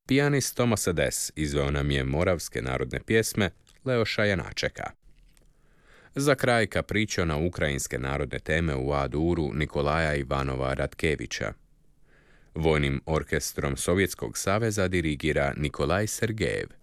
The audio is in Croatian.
Pijanist Tomas Des izveo nam je moravske narodne pjesme Leoša Janačeka. Za kraj kapričo na ukrajinske narodne teme u A-duru Nikolaja Ivanova Ratkevića. Vojnim orkestrom Sovjetskog saveza dirigira Nikolaj Sergejev.